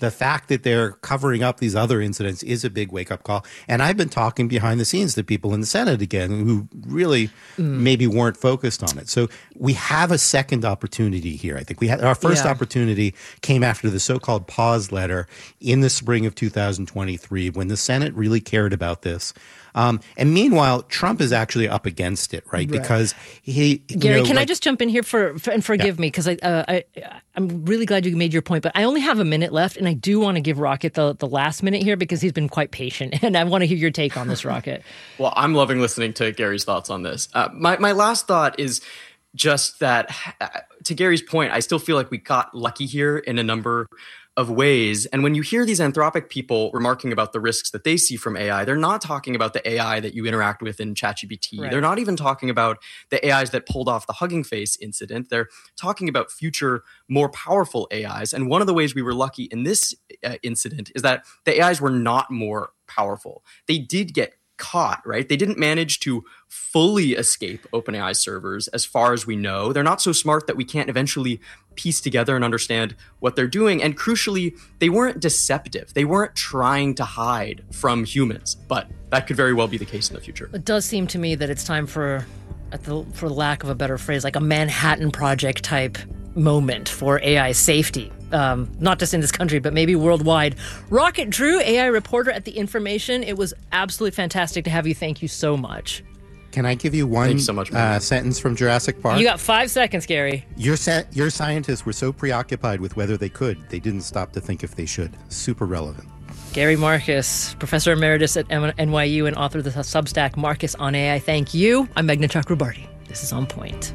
the fact that they're covering up these other incidents is a big wake-up call. And I've been talking behind the scenes to people in the Senate again who really maybe weren't focused on it. So we have a second opportunity here. I think we had our first opportunity came after the so-called pause letter in the spring of 2023 when the Senate really cared about this. And meanwhile, Trump is actually up against it, right? Because he, Gary, can I just jump in here and forgive me because I'm really glad you made your point, but I only have a minute left, and I do want to give Rocket the last minute here because he's been quite patient, and I want to hear your take on this, Rocket. Well, I'm loving listening to Gary's thoughts on this. My last thought is just that, to Gary's point, I still feel like we got lucky here in a number of ways. And when you hear these Anthropic people remarking about the risks that they see from AI, they're not talking about the AI that you interact with in ChatGPT. Right. They're not even talking about the AIs that pulled off the Hugging Face incident. They're talking about future, more powerful AIs. And one of the ways we were lucky in this incident is that the AIs were not more powerful. They did get caught, right? They didn't manage to fully escape OpenAI servers as far as we know. They're not so smart that we can't eventually piece together and understand what they're doing. And crucially, they weren't deceptive. They weren't trying to hide from humans, but that could very well be the case in the future. It does seem to me that it's time for lack of a better phrase, like a Manhattan Project type moment for AI safety. Not just in this country, but maybe worldwide. Rocket Drew, AI reporter at The Information. It was absolutely fantastic to have you. Thank you so much. Can I give you one sentence from Jurassic Park? You got 5 seconds, Gary. Your scientists were so preoccupied with whether they could, they didn't stop to think if they should. Super relevant. Gary Marcus, professor emeritus at NYU and author of the Substack Marcus on AI. Thank you. I'm Meghna Chakrabarty. This is On Point.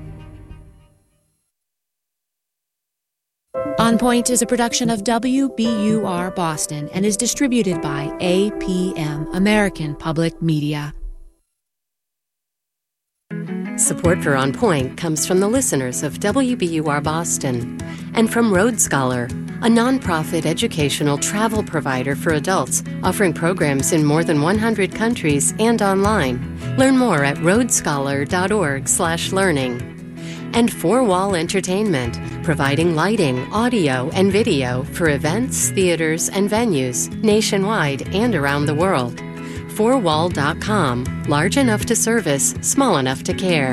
On Point is a production of WBUR Boston and is distributed by APM, American Public Media. Support for On Point comes from the listeners of WBUR Boston and from Road Scholar, a nonprofit educational travel provider for adults offering programs in more than 100 countries and online. Learn more at roadscholar.org/learning. And Four Wall Entertainment, providing lighting, audio, and video for events, theaters, and venues nationwide and around the world. Fourwall.com, large enough to service, small enough to care.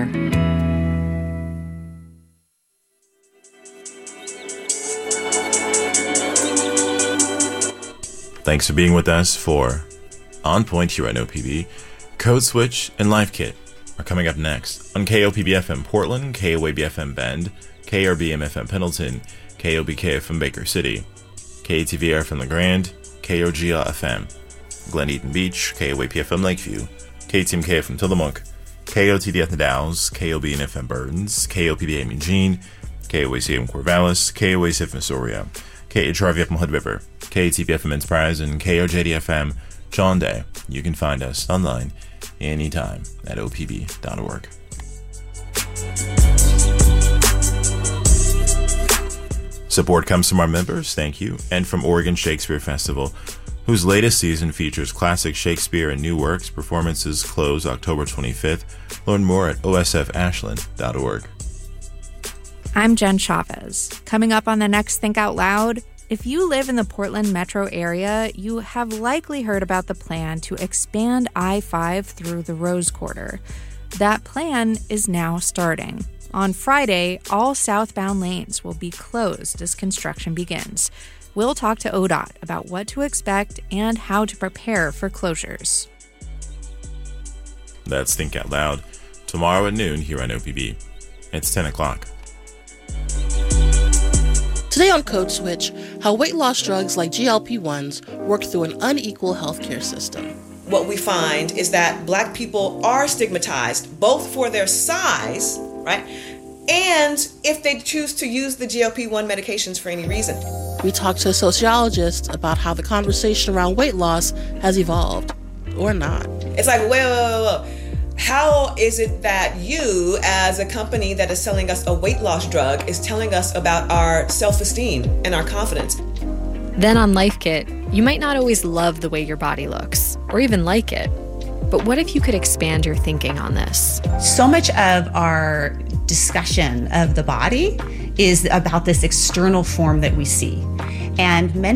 Thanks for being with us for On Point here at OPB. Code Switch and Life Kit are coming up next on KOPB-FM Portland, KOAB-FM Bend, KRBM-FM Pendleton, KOBK-FM Baker City, KATV-FM La Grande, KOGL-FM Glen Eden Beach, KOAP-FM Lakeview, KTMK-FM Tillamook, KOTD-FM Dalles, KOB-FM Burdens, KOPB-AM Eugene, KOAC-FM Corvallis, KOAC-FM Astoria, KHRV-FM Hood River, KTP-FM Enterprise, and KOJD-FM John Day. You can find us online anytime at opb.org. Support comes from our members, thank you, and from Oregon Shakespeare Festival, whose latest season features classic Shakespeare and new works. Performances close October 25th. Learn more at osfashland.org. I'm Jen Chavez. Coming up on the next Think Out Loud, if you live in the Portland metro area, you have likely heard about the plan to expand I-5 through the Rose Quarter. That plan is now starting. On Friday, all southbound lanes will be closed as construction begins. We'll talk to ODOT about what to expect and how to prepare for closures. That's Think Out Loud, tomorrow at noon here on OPB. It's 10 o'clock. Today on Code Switch, how weight loss drugs like GLP-1s work through an unequal healthcare system. What we find is that Black people are stigmatized both for their size, right, and if they choose to use the GLP-1 medications for any reason. We talked to a sociologist about how the conversation around weight loss has evolved, or not. It's like, whoa. How is it that you, as a company that is selling us a weight loss drug, is telling us about our self-esteem and our confidence? Then on Life Kit, you might not always love the way your body looks, or even like it. But what if you could expand your thinking on this? So much of our discussion of the body is about this external form that we see. And many